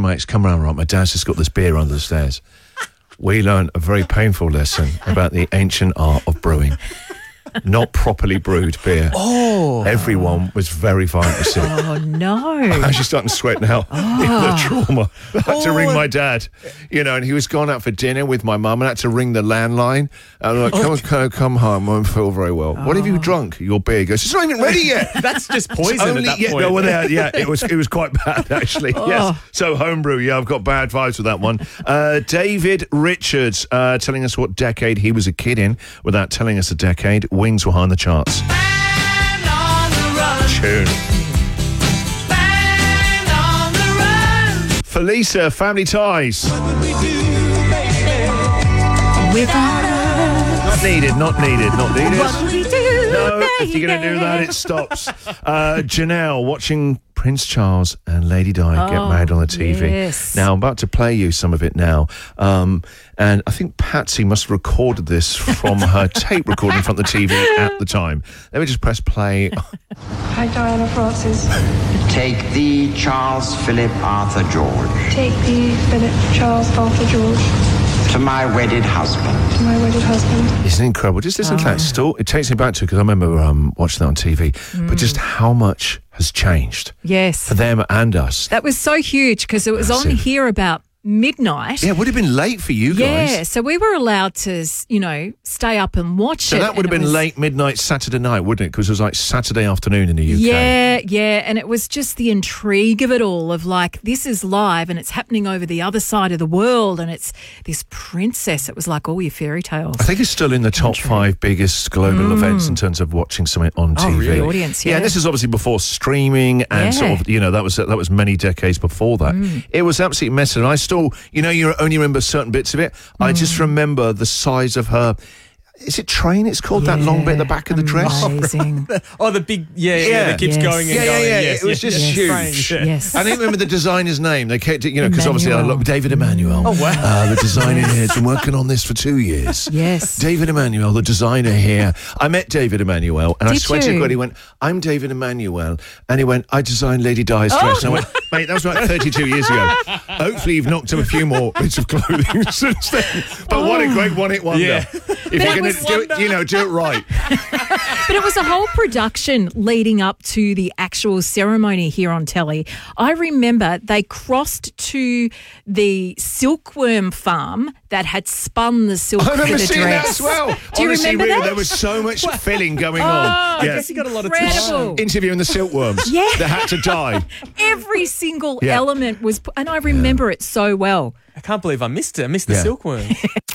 mates, come round, right? My dad's just got this beer under the stairs. We learned a very painful lesson about the ancient art of brewing. Not properly brewed beer. Oh. Everyone was very violently sick. Oh, no. I'm actually starting to sweat now. The trauma. I had to ring my dad, and he was gone out for dinner with my mum, and I had to ring the landline. And I'm like, come home. I don't feel very well. What have you drunk? Your beer. He goes, it's not even ready yet. That's just poison at that point. It was quite bad, actually. Yes. So, homebrew, I've got bad vibes with that one. David Richards telling us what decade he was a kid in without telling us the decade. Wings were high on the charts. Tune. Felisa, Family Ties. Not needed. What would we do? No, if you're going to do that, it stops. Janelle, watching Prince Charles and Lady Di get married on the TV. Yes. Now, I'm about to play you some of it now. And I think Patsy must have recorded this from her tape recorder in front of the TV at the time. Let me just press play. Hi, Diana Francis. Take thee, Charles Philip Arthur George, Take thee, Philip Charles Arthur George, to my wedded husband. to my wedded husband. Isn't it incredible? Just listen to that. Still, it takes me back to, because I remember watching that on TV, but just how much has changed Yes. for them and us. That was so huge because it was on Massive. here about midnight. Yeah, it would have been late for you guys. Yeah, so we were allowed to, stay up and watch So it. that would have and it been was- late midnight Saturday night, wouldn't it? Because it was like Saturday afternoon in the UK. Yeah, and it was just the intrigue of it all of like, this is live and it's happening over the other side of the world and it's this princess. It was like all your fairy tales. I think it's still in the top 5 biggest global events in terms of watching something on TV. really? Audience, yeah. And this is obviously before streaming and sort of, that was many decades before that. It was absolutely massive. And I still, you only remember certain bits of it. I just remember the size of her. Is it train? It's called that long bit at the back of the dress. Amazing. Oh, the big, that keeps Yes. going and Yeah, going. yeah. Yes, It was just huge. Yes. I don't remember the designer's name. They kept it, because obviously I Emmanuel. love David Emmanuel. Oh, wow. The designer here has been working on this for 2 years. Yes. David Emmanuel, the designer here. I met David Emmanuel, and I Did swear to you? God, he went, I'm David Emmanuel. And he went, I designed Lady Di's dress. And I went, mate, that was like 32 years ago. Hopefully you've knocked up a few more bits of clothing since then. But what a great one-hit wonder. Yeah. If you're going to do it, do it right. But it was a whole production leading up to the actual ceremony here on telly. I remember they crossed to the silkworm farm that had spun the silk I for remember the seeing that dress. as well. Do you Honestly, remember really, that? there was so much filling going on. I guess you got a lot of Incredible. Interviewing the silkworms Yeah. that had to die. Every single Yeah. element was, and I remember it so well. I can't believe I missed it. I missed the Yeah. silkworm.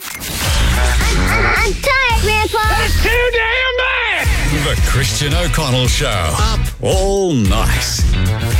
I'm tired, Grandpa. The Christian O'Connell Show. Up all night.